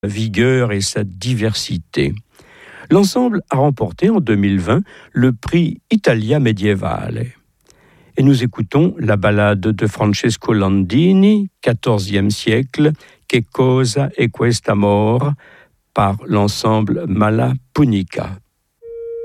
vigueur et sa diversité. L'ensemble a remporté en 2020 le prix Italia Medievale. Et nous écoutons la ballade de Francesco Landini, XIVe siècle, Che cosa è quest'amor, par l'ensemble Mala Punica.